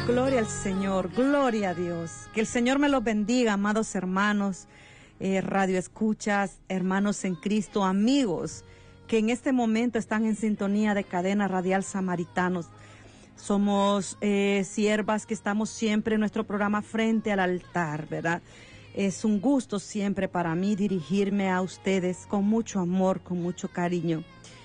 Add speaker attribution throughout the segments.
Speaker 1: Gloria al Señor, gloria a Dios. Que el Señor me los bendiga, amados hermanos, radio escuchas, hermanos en Cristo, amigos que en este momento están en sintonía de Cadena Radial Samaritanos. Somos siervas que estamos siempre en nuestro programa Frente al Altar, ¿verdad? Es un gusto siempre para mí dirigirme a ustedes con mucho amor, con mucho cariño,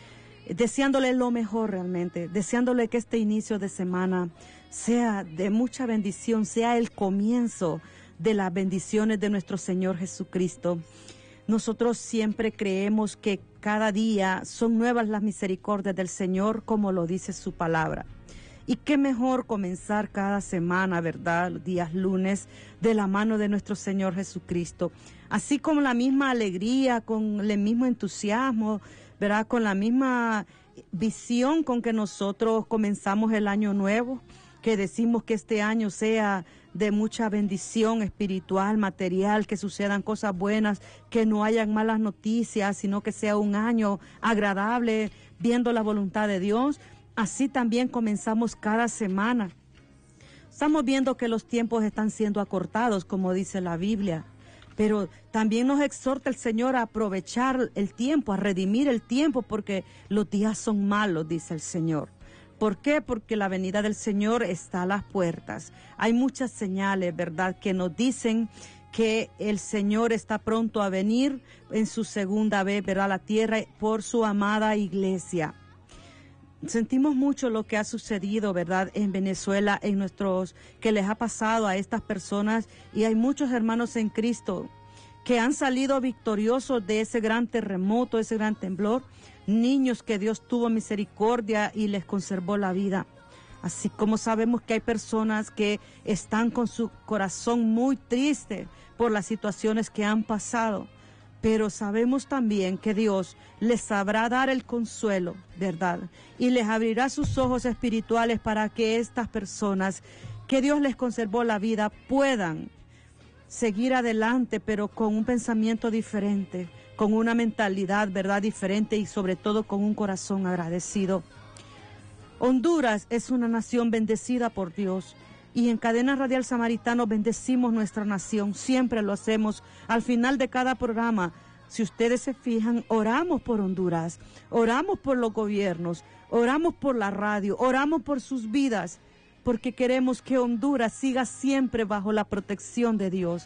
Speaker 1: deseándole lo mejor realmente, deseándole que este inicio de semana sea de mucha bendición, sea el comienzo de las bendiciones de nuestro Señor Jesucristo. Nosotros siempre creemos que cada día son nuevas las misericordias del Señor, como lo dice su palabra. Y qué mejor comenzar cada semana, ¿verdad? Los días lunes, de la mano de nuestro Señor Jesucristo. Así con la misma alegría, con el mismo entusiasmo, ¿verdad? Con la misma visión con que nosotros comenzamos el año nuevo, que decimos que este año sea de mucha bendición espiritual, material, que sucedan cosas buenas, que no hayan malas noticias, sino que sea un año agradable, viendo la voluntad de Dios. Así también comenzamos cada semana. Estamos viendo que los tiempos están siendo acortados, como dice la Biblia, pero también nos exhorta el Señor a aprovechar el tiempo, a redimir el tiempo, porque los días son malos, dice el Señor. ¿Por qué? Porque la venida del Señor está a las puertas. Hay muchas señales, ¿verdad?, que nos dicen que el Señor está pronto a venir en su segunda vez, ¿verdad?, a la tierra por su amada iglesia. Sentimos mucho lo que ha sucedido, ¿verdad?, en Venezuela, que les ha pasado a estas personas, y hay muchos hermanos en Cristo que han salido victoriosos de ese gran terremoto, ese gran temblor, niños que Dios tuvo misericordia y les conservó la vida. Así como sabemos que hay personas que están con su corazón muy triste por las situaciones que han pasado, pero sabemos también que Dios les sabrá dar el consuelo, ¿verdad? Y les abrirá sus ojos espirituales para que estas personas que Dios les conservó la vida puedan seguir adelante, pero con un pensamiento diferente, con una mentalidad, ¿verdad?, diferente, y sobre todo con un corazón agradecido. Honduras es una nación bendecida por Dios. Y en Cadena Radial Samaritano bendecimos nuestra nación, siempre lo hacemos. Al final de cada programa, si ustedes se fijan, oramos por Honduras, oramos por los gobiernos, oramos por la radio, oramos por sus vidas, porque queremos que Honduras siga siempre bajo la protección de Dios.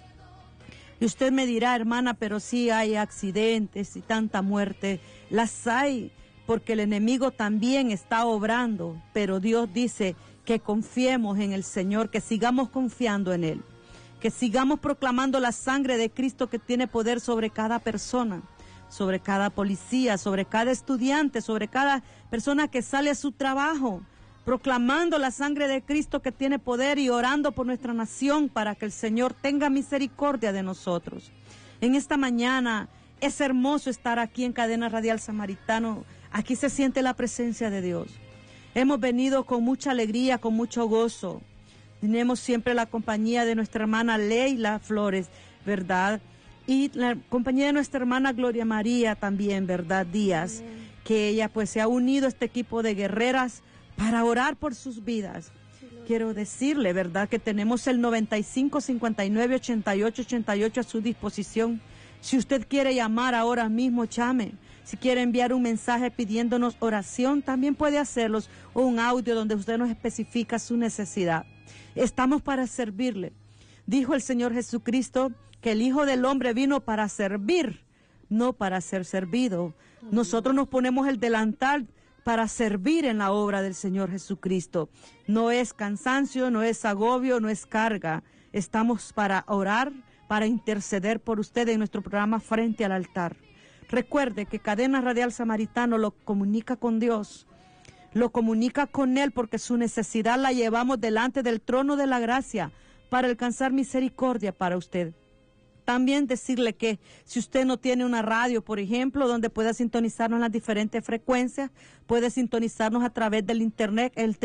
Speaker 1: Y usted me dirá, hermana, pero sí hay accidentes y tanta muerte. Las hay, porque el enemigo también está obrando, pero Dios dice que confiemos en el Señor, que sigamos confiando en Él, que sigamos proclamando la sangre de Cristo que tiene poder sobre cada persona, sobre cada policía, sobre cada estudiante, sobre cada persona que sale a su trabajo, proclamando la sangre de Cristo que tiene poder y orando por nuestra nación para que el Señor tenga misericordia de nosotros. En esta mañana es hermoso estar aquí en Cadena Radial Samaritano. Aquí se siente la presencia de Dios. Hemos venido con mucha alegría, con mucho gozo. Tenemos siempre la compañía de nuestra hermana Leila Flores, ¿verdad? Y la compañía de nuestra hermana Gloria María también, ¿verdad? Díaz, que ella pues se ha unido a este equipo de guerreras para orar por sus vidas. Quiero decirle, ¿verdad?, que tenemos el 95 59 88 88 a su disposición. Si usted quiere llamar ahora mismo, llame. Si quiere enviar un mensaje pidiéndonos oración, también puede hacerlo, o un audio donde usted nos especifica su necesidad. Estamos para servirle. Dijo el Señor Jesucristo que el Hijo del Hombre vino para servir, no para ser servido. Nosotros nos ponemos el delantal para servir en la obra del Señor Jesucristo. No es cansancio, no es agobio, no es carga. Estamos para orar, para interceder por usted en nuestro programa Frente al Altar. Recuerde que Cadena Radial Samaritano lo comunica con Dios, lo comunica con Él, porque su necesidad la llevamos delante del trono de la gracia para alcanzar misericordia para usted. También decirle que si usted no tiene una radio, por ejemplo, donde pueda sintonizarnos en las diferentes frecuencias, puede sintonizarnos a través del internet, el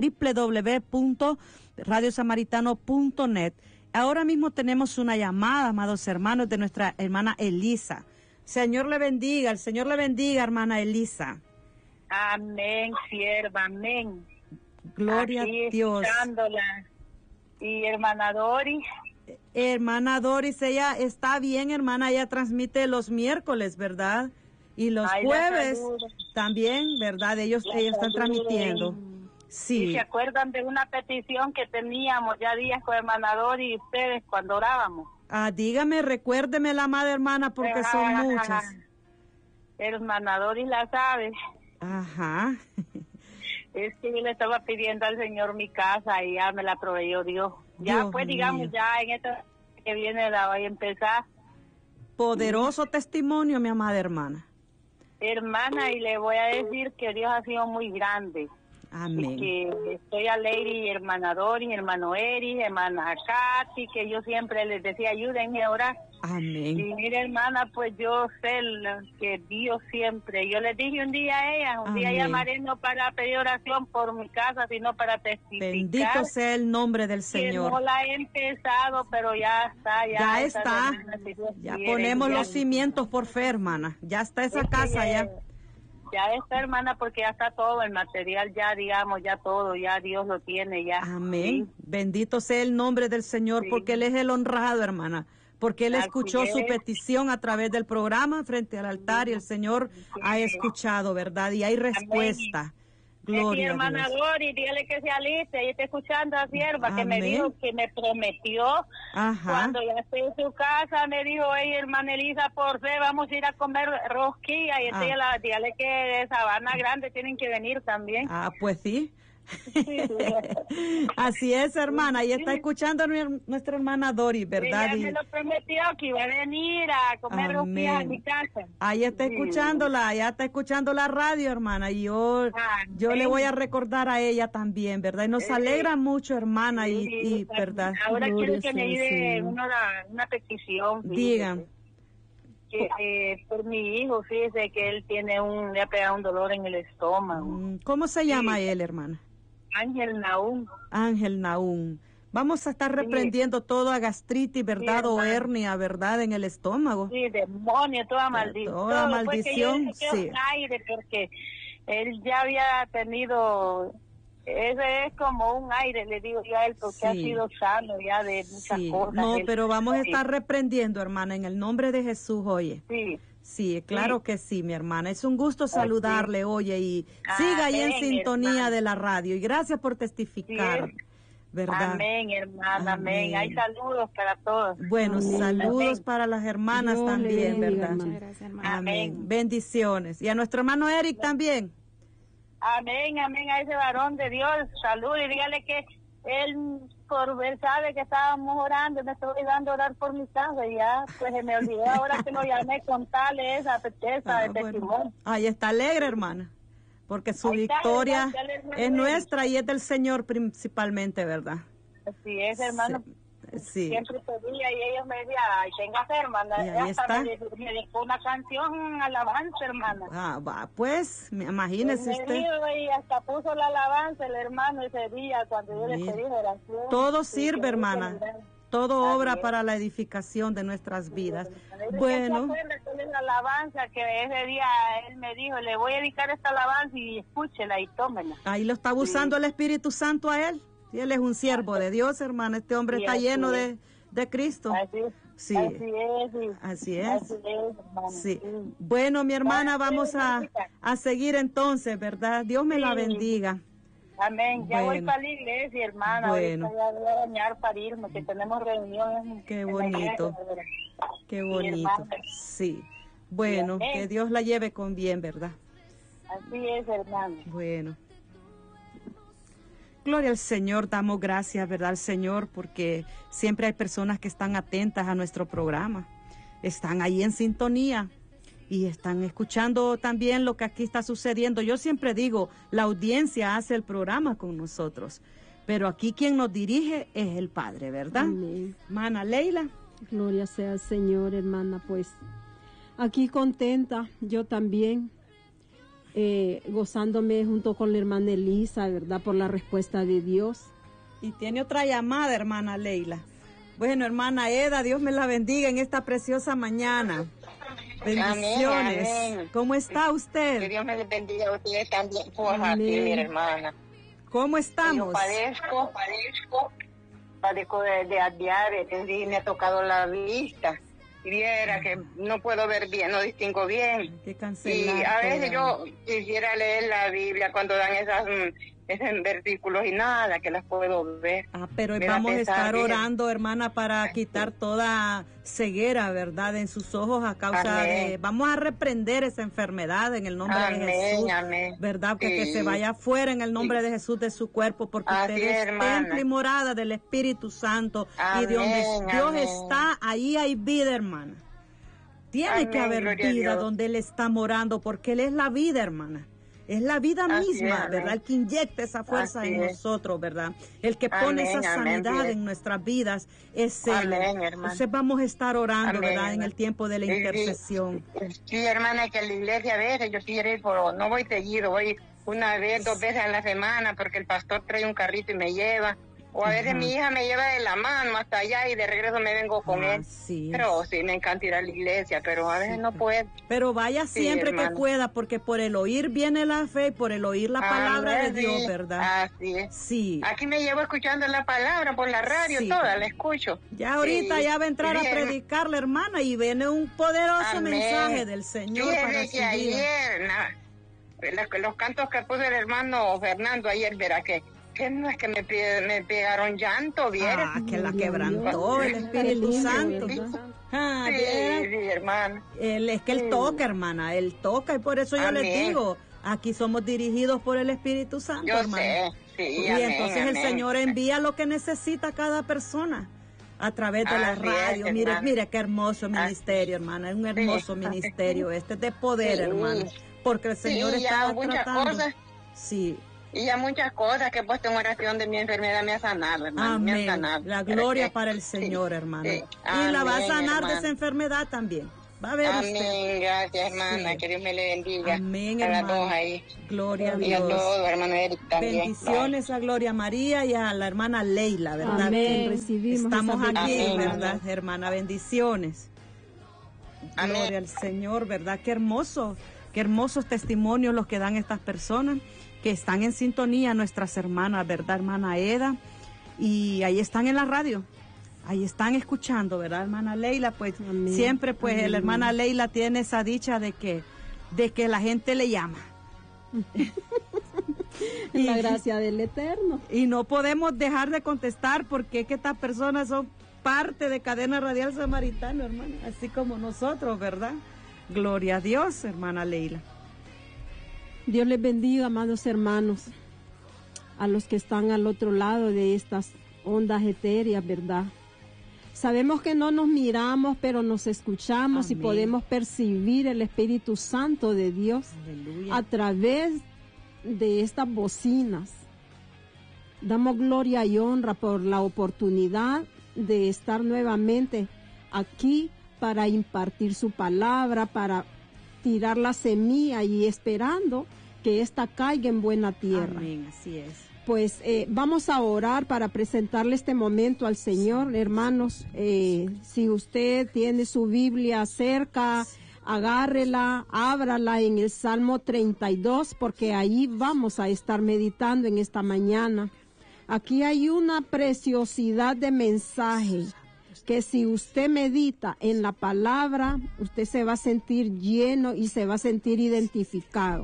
Speaker 1: www.radiosamaritano.net. Ahora mismo tenemos una llamada, amados hermanos, de nuestra hermana Elisa. Señor le bendiga, el Señor le bendiga, hermana Elisa.
Speaker 2: Amén, sierva, amén.
Speaker 1: Gloria
Speaker 2: aquí
Speaker 1: a Dios.
Speaker 2: Escuchándola Y hermana Doris.
Speaker 1: Hermana Doris, ella está bien, hermana, ella transmite los miércoles, ¿verdad? Y los jueves también, ¿verdad? Ellos están transmitiendo. Sí.
Speaker 2: ¿Y se acuerdan de una petición que teníamos ya días con hermana Doris y ustedes cuando orábamos?
Speaker 1: Dígame, recuérdeme la amada hermana, porque son muchas.
Speaker 2: Hermana Doris la sabe.
Speaker 1: Ajá.
Speaker 2: Es que yo le estaba pidiendo al Señor mi casa y ya me la proveyó Dios. Ya
Speaker 1: Dios
Speaker 2: pues, digamos,
Speaker 1: mío.
Speaker 2: ya en esta que viene la voy a empezar.
Speaker 1: Poderoso testimonio, mi amada hermana.
Speaker 2: Hermana, y le voy a decir que Dios ha sido muy grande.
Speaker 1: Amén.
Speaker 2: Que estoy a Lady, hermana Doris, hermano Eri, hermana Katy, que yo siempre les decía, ayúdenme a orar.
Speaker 1: Amén.
Speaker 2: Y mire, hermana, pues yo sé que Dios siempre, yo les dije un día a ella, un día llamaré no para pedir oración por mi casa, sino para testificar.
Speaker 1: Bendito sea el nombre del Señor.
Speaker 2: Que no la he empezado, pero ya está.
Speaker 1: Ya está. Ya ponemos los cimientos por fe, hermana. Ya está esa casa ya.
Speaker 2: Ya está, hermana, porque ya está todo el material, ya digamos, ya todo, ya Dios lo tiene, ya.
Speaker 1: Amén.
Speaker 2: Sí.
Speaker 1: Bendito sea el nombre del Señor, porque Él es el honrado, hermana. Porque Él escuchó su petición a través del programa frente al altar y el Señor ha escuchado, ¿verdad? Y hay respuesta. Gloria a
Speaker 2: hermana
Speaker 1: Dios.
Speaker 2: Gloria, dígale que se aliste, ella está escuchando a sierva que me dijo que me prometió.
Speaker 1: Ajá.
Speaker 2: Cuando ya esté en su casa, me dijo, hey, hermana Elisa, por fe, vamos a ir a comer rosquilla. Y dígale que de Sabana Grande tienen que venir también.
Speaker 1: Pues sí. Así es, hermana. Ahí está escuchando nuestra hermana Doris, ¿verdad?
Speaker 2: Ella me lo prometió que iba a venir a comer rosquillas a mi casa.
Speaker 1: Ahí está escuchándola, allá está escuchando la radio, hermana. Y yo le voy a recordar a ella también, ¿verdad? Y nos alegra mucho, hermana, y ¿verdad?
Speaker 2: Ahora quiero que me diga una petición.
Speaker 1: Digan.
Speaker 2: Que por mi hijo, fíjese que él le ha pegado un dolor en el estómago.
Speaker 1: ¿Cómo se llama él, hermana?
Speaker 2: Ángel Naúm.
Speaker 1: Ángel Naúm. Vamos a estar reprendiendo toda gastritis, ¿verdad? O hernia, ¿verdad? En el estómago.
Speaker 2: Sí, demonio, toda maldición.
Speaker 1: Toda maldición,
Speaker 2: sí. Aire, porque él ya había tenido... Ese es como un aire, le digo yo a él, porque ha sido sano ya de muchas cosas.
Speaker 1: No, pero vamos a estar reprendiendo, hermana, en el nombre de Jesús, oye. Sí, claro que sí, mi hermana. Es un gusto saludarle, oye, y siga ahí en sintonía, hermana, de la radio. Y gracias por testificar, ¿verdad?
Speaker 2: Amén, hermana, amén. Hay saludos para todos.
Speaker 1: Bueno, saludos para las hermanas también, ¿verdad?
Speaker 3: Gracias, hermana.
Speaker 1: Amén. Bendiciones. Y a nuestro hermano Eric también.
Speaker 2: Amén, amén, a ese varón de Dios, salud, y dígale que él sabe que estábamos orando, me estoy olvidando orar por mi casa, y ya, pues se me olvidó ahora que lo llamé contarle esa de testimonio.
Speaker 1: Ahí está alegre, hermana, porque su victoria es nuestra y es del Señor principalmente, ¿verdad?
Speaker 2: Así es, hermano.
Speaker 1: Sí.
Speaker 2: Siempre pedía y ellos me decían, ay, tenga fe, hermana.
Speaker 1: Y ahí está.
Speaker 2: Me dedicó una canción, alabanza, hermana.
Speaker 1: Pues, imagínese usted.
Speaker 2: Y hasta puso la alabanza el hermano ese día cuando yo le pedí oración.
Speaker 1: Todo sirve, hermana. Todo obra para la edificación de nuestras vidas. Bueno.
Speaker 2: La alabanza que ese día él me dijo, le voy a dedicar esta alabanza y escúchela y tómela.
Speaker 1: Ahí lo está usando el Espíritu Santo a él. Sí, él es un siervo de Dios, hermana. Este hombre está lleno de Cristo. Sí. Así es. Sí. Bueno, mi hermana, vamos a seguir entonces, ¿verdad? Dios me la bendiga.
Speaker 2: Amén. Ya voy para la iglesia, hermana.
Speaker 1: Bueno.
Speaker 2: Ahorita ya voy a bañar para irme, que tenemos reuniones.
Speaker 1: Qué bonito. Qué bonito. Sí. Bueno, que Dios la lleve con bien, ¿verdad?
Speaker 2: Así es, hermano.
Speaker 1: Bueno. Gloria al Señor, damos gracias, ¿verdad, al Señor? Porque siempre hay personas que están atentas a nuestro programa, están ahí en sintonía y están escuchando también lo que aquí está sucediendo. Yo siempre digo, la audiencia hace el programa con nosotros, pero aquí quien nos dirige es el Padre, ¿verdad?
Speaker 3: Amén.
Speaker 1: Hermana Leila.
Speaker 3: Gloria sea al Señor, hermana, pues aquí contenta, yo también. Gozándome junto con la hermana Elisa, ¿verdad? Por la respuesta de Dios.
Speaker 1: Y tiene otra llamada, hermana Leila. Bueno, hermana Eda, Dios me la bendiga en esta preciosa mañana. Bendiciones.
Speaker 4: Amén, amén.
Speaker 1: ¿Cómo está usted?
Speaker 4: Que Dios me bendiga a ustedes también, por aquí, mi hermana.
Speaker 1: ¿Cómo estamos?
Speaker 4: Yo padezco padezco de diabetes y me ha tocado la vista. Y viera que no puedo ver bien, no distingo bien. Y a veces yo quisiera leer la Biblia cuando dan esos versículos y nada, que las puedo ver.
Speaker 1: Pero vamos a estar orando, hermana, para quitar toda ceguera, ¿verdad?, en sus ojos a causa de... Vamos a reprender esa enfermedad en el nombre de Jesús, ¿verdad? Que se vaya fuera en el nombre de Jesús de su cuerpo, porque usted es templo y morada del Espíritu Santo. Y de donde Dios está, ahí hay vida, hermana. Tiene que haber vida donde Él está morando, porque Él es la vida, hermana. Es la vida misma, ¿verdad? El que inyecta esa fuerza en nosotros, ¿verdad? El que pone esa sanidad en nuestras vidas es Él. Entonces vamos a estar orando, ¿verdad? En el tiempo de la intercesión.
Speaker 4: Sí, hermana, que a la iglesia a veces yo quiero ir, pero no voy seguido, voy una vez, 2 veces a la semana, porque el pastor trae un carrito y me lleva. O a veces mi hija me lleva de la mano hasta allá y de regreso me vengo con él. Pero sí, me encanta ir a la iglesia, pero a veces no puedo.
Speaker 1: Pero vaya siempre que pueda, porque por el oír viene la fe y por el oír la palabra de Dios, ¿verdad?
Speaker 4: Así es.
Speaker 1: Sí.
Speaker 4: Aquí me llevo escuchando la palabra por la radio, toda la escucho.
Speaker 1: Ya ahorita ya va a entrar a predicar la hermana y viene un poderoso mensaje del Señor para su vida.
Speaker 4: Ayer, los cantos que puso el hermano Fernando ayer, verá que no es que me pegaron llanto, ¿vieron?
Speaker 1: Que la quebrantó el Espíritu Santo.
Speaker 4: Sí, hermana.
Speaker 1: Es que Él toca, hermana, Él toca, y por eso yo les digo, aquí somos dirigidos por el Espíritu Santo,
Speaker 4: yo
Speaker 1: hermana. Y entonces el Señor envía lo que necesita cada persona a través de la radio. Mire qué hermoso ministerio, hermana, es un hermoso ministerio de poder, hermana, porque el Señor está tratando.
Speaker 4: Y ya muchas cosas que he puesto en oración de mi enfermedad me ha sanado, hermano.
Speaker 1: Amén.
Speaker 4: Me ha sanado.
Speaker 1: La gloria para el Señor, hermano. Y la va a sanar de esa enfermedad también. Va a ver usted.
Speaker 4: Gracias, hermana. Que Dios me le bendiga.
Speaker 1: Amén,
Speaker 4: hermano.
Speaker 1: A las dos
Speaker 4: ahí.
Speaker 1: Gloria a Dios.
Speaker 4: Y a todos, hermano Eric también.
Speaker 1: Bendiciones a Gloria María y a la hermana Leila, ¿verdad?
Speaker 3: Amén. Recibimos.
Speaker 1: Estamos aquí,
Speaker 3: Amén.
Speaker 1: ¿verdad, hermana? Bendiciones.
Speaker 4: Amén.
Speaker 1: Gloria al Señor, ¿verdad? Qué hermosos testimonios los que dan estas personas que están en sintonía, nuestras hermanas, ¿verdad, hermana Eda? Y ahí están en la radio, ahí están escuchando, ¿verdad, hermana Leila? Pues amén. Siempre, pues, amén. La hermana Leila tiene esa dicha de que la gente le llama.
Speaker 3: La gracia del Eterno.
Speaker 1: Y no podemos dejar de contestar, porque es que estas personas son parte de Cadena Radial Samaritano, hermana, así como nosotros, ¿verdad? Gloria a Dios, hermana Leila.
Speaker 3: Dios les bendiga, amados hermanos, a los que están al otro lado de estas ondas etéreas, ¿verdad? Sabemos que no nos miramos, pero nos escuchamos. Amén. Y podemos percibir el Espíritu Santo de Dios. Aleluya. A través de estas bocinas. Damos gloria y honra por la oportunidad de estar nuevamente aquí para impartir su palabra, para tirar la semilla y esperando que ésta caiga en buena tierra.
Speaker 1: Amén, así es.
Speaker 3: Pues vamos a orar para presentarle este momento al Señor, hermanos. Si usted tiene su Biblia cerca, agárrela, ábrala en el Salmo 32, porque ahí vamos a estar meditando en esta mañana. Aquí hay una preciosidad de mensaje que si usted medita en la palabra, usted se va a sentir lleno y se va a sentir identificado.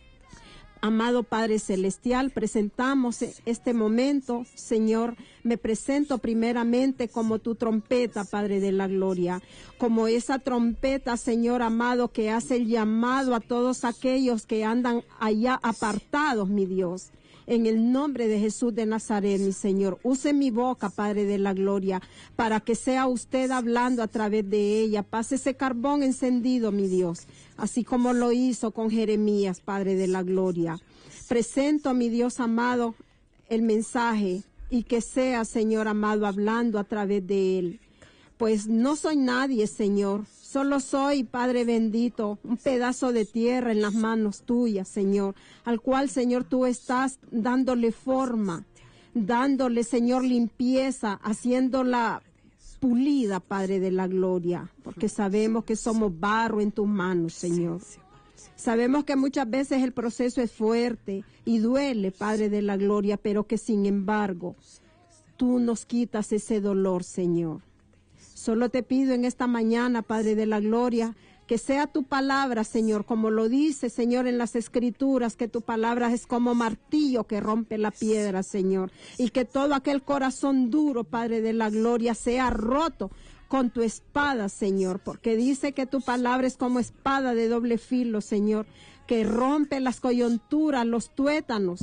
Speaker 3: Amado Padre Celestial, presentamos este momento, Señor. Me presento primeramente como tu trompeta, Padre de la Gloria, como esa trompeta, Señor amado, que hace el llamado a todos aquellos que andan allá apartados, mi Dios. En el nombre de Jesús de Nazaret, mi Señor, use mi boca, Padre de la Gloria, para que sea usted hablando a través de ella. Pase ese carbón encendido, mi Dios, así como lo hizo con Jeremías, Padre de la Gloria. Presento, mi Dios amado, el mensaje y que sea, Señor amado, hablando a través de él. Pues no soy nadie, Señor. Solo soy, Padre bendito, un pedazo de tierra en las manos tuyas, Señor, al cual, Señor, tú estás dándole forma, dándole, Señor, limpieza, haciéndola pulida, Padre de la Gloria, porque sabemos que somos barro en tus manos, Señor. Sabemos que muchas veces el proceso es fuerte y duele, Padre de la Gloria, pero que sin embargo tú nos quitas ese dolor, Señor. Solo te pido en esta mañana, Padre de la Gloria, que sea tu palabra, Señor, como lo dice, Señor, en las Escrituras, que tu palabra es como martillo que rompe la piedra, Señor, y que todo aquel corazón duro, Padre de la Gloria, sea roto con tu espada, Señor, porque dice que tu palabra es como espada de doble filo, Señor, que rompe las coyunturas, los tuétanos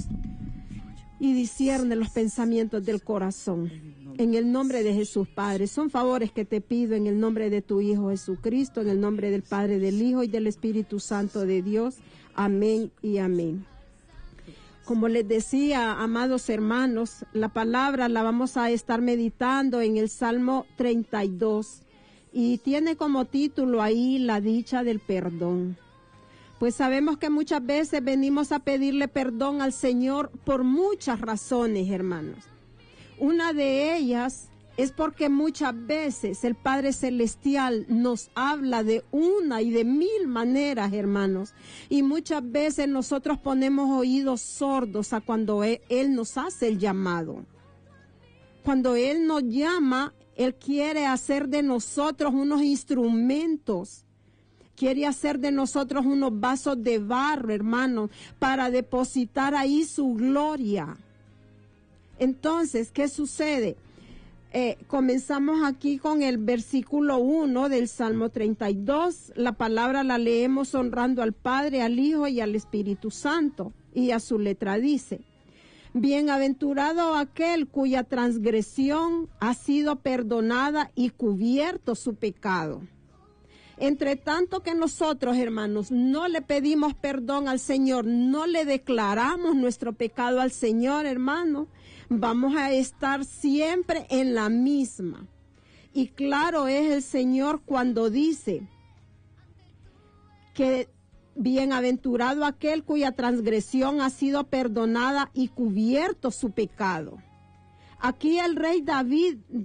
Speaker 3: y discierne los pensamientos del corazón. En el nombre de Jesús, Padre, son favores que te pido en el nombre de tu Hijo Jesucristo, en el nombre del Padre, del Hijo y del Espíritu Santo de Dios. Amén y amén. Como les decía, amados hermanos, la palabra la vamos a estar meditando en el Salmo 32 y tiene como título ahí la dicha del perdón. Pues sabemos que muchas veces venimos a pedirle perdón al Señor por muchas razones, hermanos. Una de ellas es porque muchas veces el Padre Celestial nos habla de una y de mil maneras, hermanos. Y muchas veces nosotros ponemos oídos sordos a cuando Él nos hace el llamado. Cuando Él nos llama, Él quiere hacer de nosotros unos instrumentos. Quiere hacer de nosotros unos vasos de barro, hermanos, para depositar ahí su gloria. Entonces, ¿qué sucede? Comenzamos aquí con el versículo 1 del Salmo 32. La palabra la leemos honrando al Padre, al Hijo y al Espíritu Santo. Y a su letra dice: bienaventurado aquel cuya transgresión ha sido perdonada y cubierto su pecado. Entre tanto que nosotros, hermanos, no le pedimos perdón al Señor, no le declaramos nuestro pecado al Señor, hermano, vamos a estar siempre en la misma. Y claro es el Señor cuando dice que bienaventurado aquel cuya transgresión ha sido perdonada y cubierto su pecado. Aquí el rey David